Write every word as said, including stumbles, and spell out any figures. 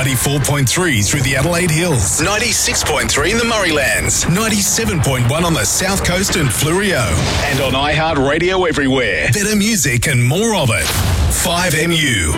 ninety-four point three through the Adelaide Hills, ninety-six point three in the Murraylands, ninety-seven point one on the South Coast and Fleurieu, and on iHeartRadio everywhere. Better music and more of it. five M U.